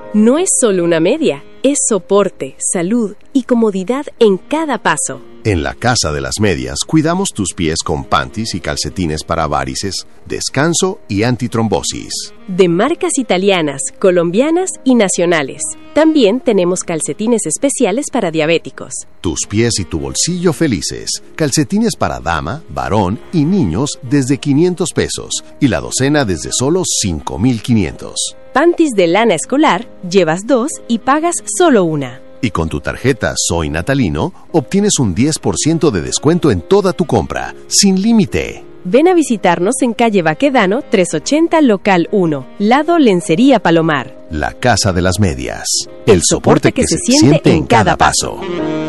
No es solo una media, es soporte, salud y comodidad en cada paso. En la Casa de las Medias cuidamos tus pies con panties y calcetines para varices, descanso y antitrombosis. De marcas italianas, colombianas y nacionales. También tenemos calcetines especiales para diabéticos. Tus pies y tu bolsillo felices. Calcetines para dama, varón y niños desde 500 pesos y la docena desde solo 5,500. Panties de lana escolar, llevas 2 y pagas solo una. Y con tu tarjeta Soy Natalino, obtienes un 10% de descuento en toda tu compra, sin límite. Ven a visitarnos en calle Baquedano, 380, local 1, lado Lencería Palomar. La Casa de las Medias. El soporte que se siente en cada paso.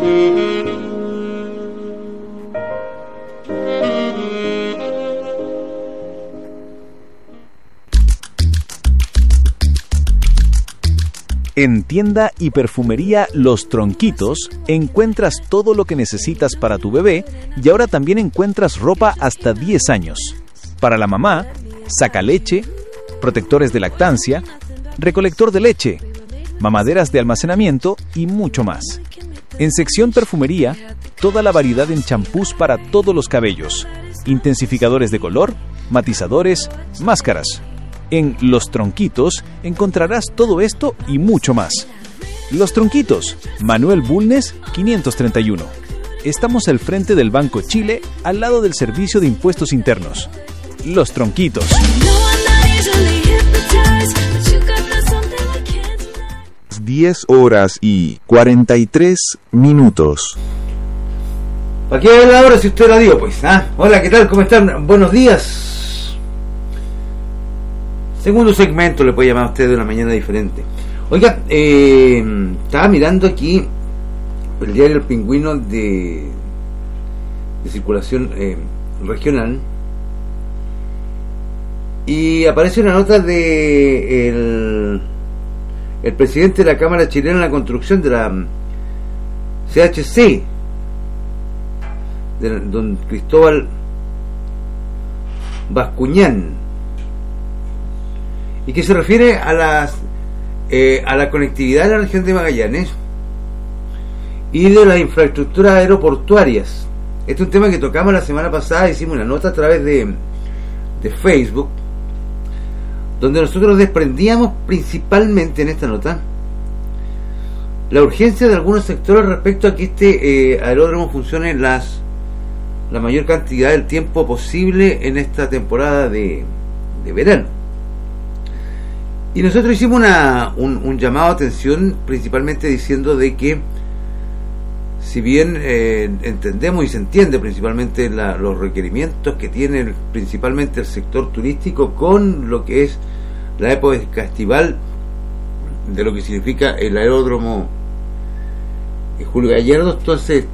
En Tienda y Perfumería Los Tronquitos encuentras todo lo que necesitas para tu bebé y ahora también encuentras ropa hasta 10 años. Para la mamá, sacaleche, protectores de lactancia, recolector de leche, mamaderas de almacenamiento y mucho más. En sección perfumería, toda la variedad en champús para todos los cabellos, intensificadores de color, matizadores, máscaras. En Los Tronquitos encontrarás todo esto y mucho más. Los Tronquitos, Manuel Bulnes, 531. Estamos al frente del Banco Chile, al lado del Servicio de Impuestos Internos. Los Tronquitos. 10:43. ¿Para qué habla ahora si usted la dio, pues? Hola, ¿qué tal? ¿Cómo están? Buenos días. Segundo segmento le puede llamar a usted de una mañana diferente. Oiga, estaba mirando aquí el diario El Pingüino de circulación regional y aparece una nota de el presidente de la Cámara Chilena de la Construcción, de la CHC, de don Cristóbal Bascuñán, y que se refiere a la conectividad de la región de Magallanes y de las infraestructuras aeroportuarias. Este es un tema que tocamos la semana pasada, hicimos una nota a través de Facebook, donde nosotros desprendíamos principalmente en esta nota la urgencia de algunos sectores respecto a que este aeródromo funcione la mayor cantidad del tiempo posible en esta temporada de verano. Y nosotros hicimos un llamado a atención, principalmente diciendo de que, si bien entendemos y se entiende principalmente los requerimientos que tiene principalmente el sector turístico con lo que es la época estival, de lo que significa el aeródromo Julio Gallardo, entonces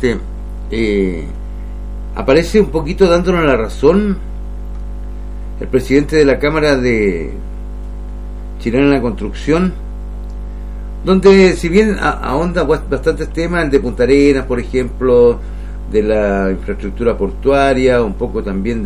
aparece un poquito dándonos la razón el presidente de la Cámara de Chilena en la Construcción, donde si bien ahonda bastantes temas, el de Punta Arenas, por ejemplo, de la infraestructura portuaria, un poco también